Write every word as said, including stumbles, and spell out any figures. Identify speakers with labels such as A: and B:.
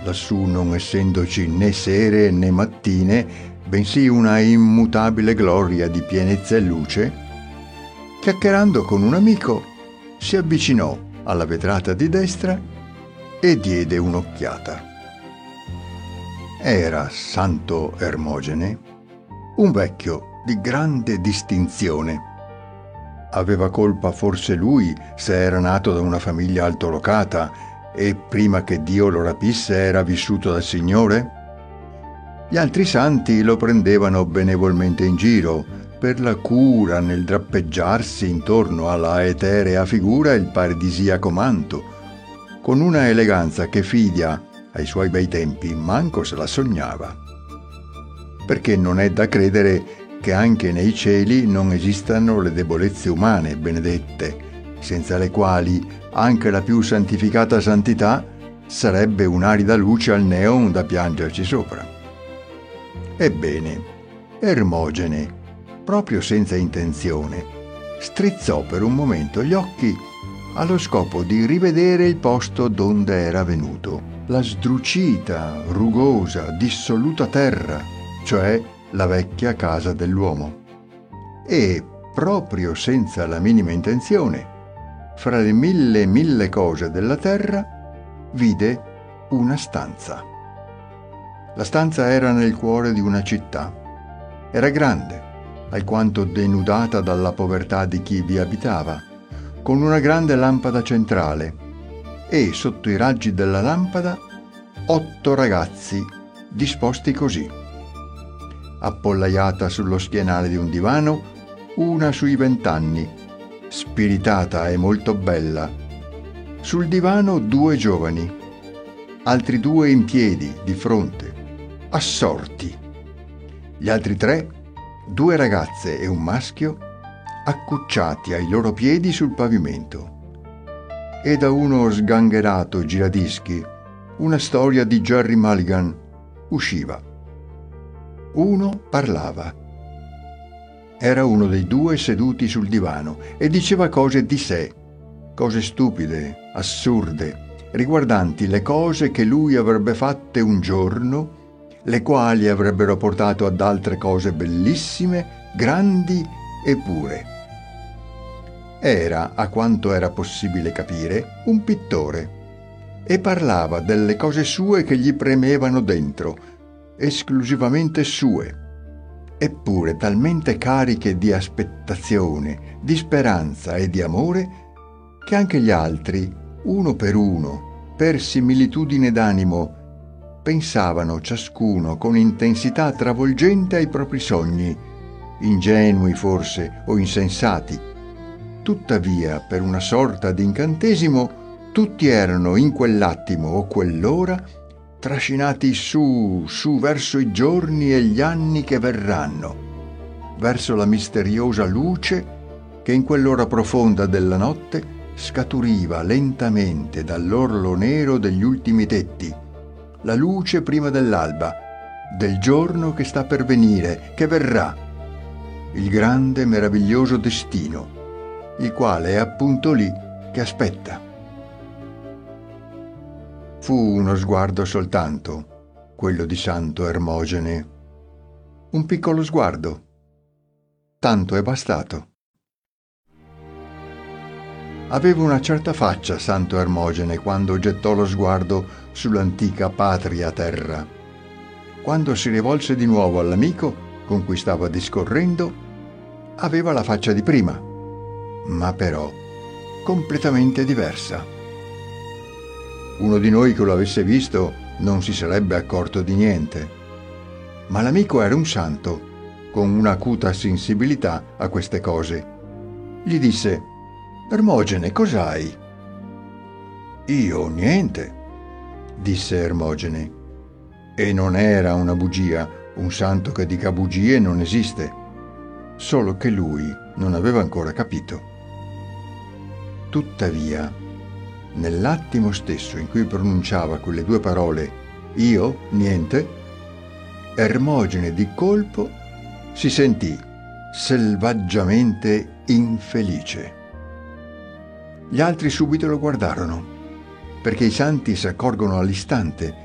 A: lassù non essendoci né sere né mattine, bensì una immutabile gloria di pienezza e luce, chiacchierando con un amico, si avvicinò alla vetrata di destra e diede un'occhiata. Era Santo Ermogene, un vecchio di grande distinzione. Aveva colpa forse lui se era nato da una famiglia altolocata e prima che Dio lo rapisse era vissuto dal Signore? Gli altri santi lo prendevano benevolmente in giro per la cura nel drappeggiarsi intorno alla eterea figura il paradisiaco manto, con una eleganza che Fidia, ai suoi bei tempi, manco se la sognava. Perché non è da credere che anche nei cieli non esistano le debolezze umane benedette, senza le quali anche la più santificata santità sarebbe un'arida luce al neon da piangerci sopra. Ebbene, Ermogene, proprio senza intenzione, strizzò per un momento gli occhi allo scopo di rivedere il posto donde era venuto, la sdrucita, rugosa, dissoluta terra, cioè la vecchia casa dell'uomo. E, proprio senza la minima intenzione, fra le mille e mille cose della terra, vide una stanza. La stanza era nel cuore di una città. Era grande, alquanto denudata dalla povertà di chi vi abitava, con una grande lampada centrale e, sotto i raggi della lampada, otto ragazzi disposti così: appollaiata sullo schienale di un divano, una sui vent'anni, spiritata e molto bella. Sul divano due giovani, altri due in piedi, di fronte, assorti. Gli altri tre, due ragazze e un maschio, accucciati ai loro piedi sul pavimento. E da uno sgangherato giradischi, una storia di Gerry Mulligan usciva. Uno parlava. Era uno dei due seduti sul divano e diceva cose di sé, cose stupide, assurde, riguardanti le cose che lui avrebbe fatte un giorno, le quali avrebbero portato ad altre cose bellissime, grandi e pure. Era, a quanto era possibile capire, un pittore e parlava delle cose sue che gli premevano dentro, esclusivamente sue, eppure talmente cariche di aspettazione, di speranza e di amore, che anche gli altri, uno per uno, per similitudine d'animo, pensavano ciascuno con intensità travolgente ai propri sogni, ingenui forse o insensati. Tuttavia, per una sorta di incantesimo, tutti erano in quell'attimo o quell'ora trascinati su, su verso i giorni e gli anni che verranno, verso la misteriosa luce che in quell'ora profonda della notte scaturiva lentamente dall'orlo nero degli ultimi tetti, la luce prima dell'alba, del giorno che sta per venire, che verrà, il grande meraviglioso destino, il quale è appunto lì che aspetta. Fu uno sguardo soltanto, quello di Santo Ermogene. Un piccolo sguardo. Tanto è bastato. Aveva una certa faccia Santo Ermogene quando gettò lo sguardo sull'antica patria terra. Quando si rivolse di nuovo all'amico con cui stava discorrendo, aveva la faccia di prima, ma però completamente diversa. Uno di noi che lo avesse visto non si sarebbe accorto di niente, ma l'amico era un santo, con un'acuta sensibilità a queste cose. Gli disse: «Ermogene, cos'hai?» «Io niente», disse Ermogene. E non era una bugia, un santo che dica bugie non esiste, solo che lui non aveva ancora capito. Tuttavia, nell'attimo stesso in cui pronunciava quelle due parole, «io niente», Ermogene di colpo si sentì selvaggiamente infelice. Gli altri subito lo guardarono, perché i santi si accorgono all'istante